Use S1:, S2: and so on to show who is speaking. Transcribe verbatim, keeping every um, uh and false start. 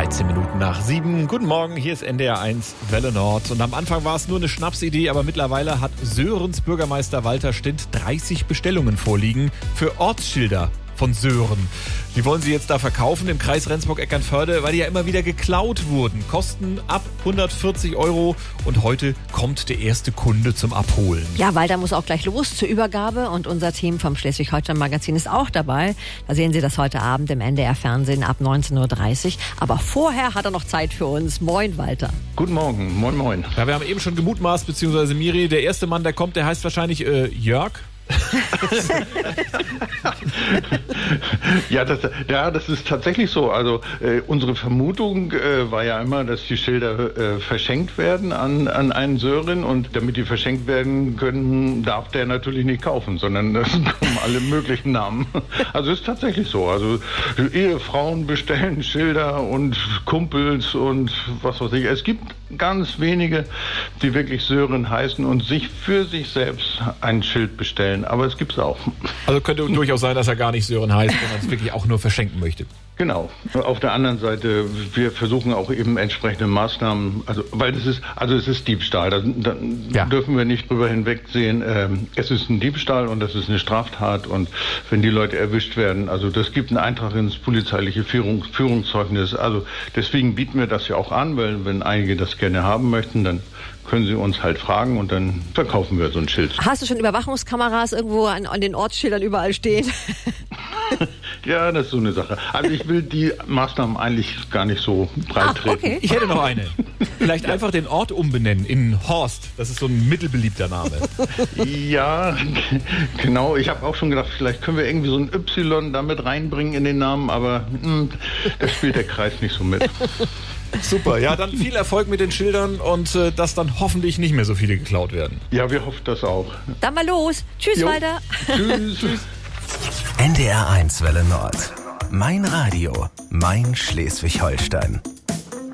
S1: dreizehn Minuten nach sieben. Guten Morgen, hier ist N D R eins Welle Nord. Und am Anfang war es nur eine Schnapsidee, aber mittlerweile hat Sörens Bürgermeister Walter Stindt dreißig Bestellungen vorliegen für Ortsschilder von Sören. Die wollen sie jetzt da verkaufen im Kreis Rendsburg-Eckernförde, weil die ja immer wieder geklaut wurden. Kosten ab hundertvierzig Euro und heute kommt der erste Kunde zum Abholen.
S2: Ja, Walter muss auch gleich los zur Übergabe und unser Team vom Schleswig-Holstein-Magazin ist auch dabei. Da sehen Sie das heute Abend im N D R-Fernsehen ab neunzehn Uhr dreißig. Aber vorher hat er noch Zeit für uns. Moin, Walter.
S3: Guten Morgen, moin moin.
S1: Ja, wir haben eben schon gemutmaßt, beziehungsweise Miri, der erste Mann, der kommt, der heißt wahrscheinlich äh, Jörg.
S3: ja, das, ja, das ist tatsächlich so. Also äh, unsere Vermutung äh, war ja immer, dass die Schilder äh, verschenkt werden an, an einen Sören, und damit die verschenkt werden können, darf der natürlich nicht kaufen, sondern es kommen alle möglichen Namen. Also es ist tatsächlich so. Also Ehefrauen bestellen Schilder und Kumpels und was weiß ich. Es gibt ganz wenige, die wirklich Sören heißen und sich für sich selbst ein Schild bestellen. Aber es gibt es auch.
S1: Also könnte durchaus sein, dass er gar nicht Sören heißt, sondern es wirklich auch nur verschenken möchte.
S3: Genau. Auf der anderen Seite, wir versuchen auch eben entsprechende Maßnahmen, also weil es ist, also es ist Diebstahl, da, da ja. dürfen wir nicht drüber hinwegsehen. Ähm, es ist ein Diebstahl und das ist eine Straftat, und wenn die Leute erwischt werden, also das gibt einen Eintrag ins polizeiliche Führung, Führungszeugnis. Also deswegen bieten wir das ja auch an, weil wenn einige das gerne haben möchten, dann können Sie uns halt fragen und dann verkaufen wir so ein Schild.
S2: Hast du schon Überwachungskameras irgendwo an, an den Ortsschildern überall stehen?
S3: Ja, das ist so eine Sache. Also ich will die Maßnahmen eigentlich gar nicht so breit treten.
S2: Okay.
S1: Ich hätte noch eine. Vielleicht ja. einfach den Ort umbenennen in Horst. Das ist so ein mittelbeliebter Name.
S3: Ja, genau. Ich habe auch schon gedacht, vielleicht können wir irgendwie so ein Y damit reinbringen in den Namen, aber mh, das spielt der Kreis nicht so mit.
S1: Super, ja, dann viel Erfolg mit den Schildern und äh, dass dann hoffentlich nicht mehr so viele geklaut werden.
S3: Ja, wir hoffen das auch.
S2: Dann mal los. Tschüss,
S3: jo.
S2: Walter.
S3: Tschüss. Tschüss.
S4: N D R eins Welle Nord. Mein Radio, mein Schleswig-Holstein.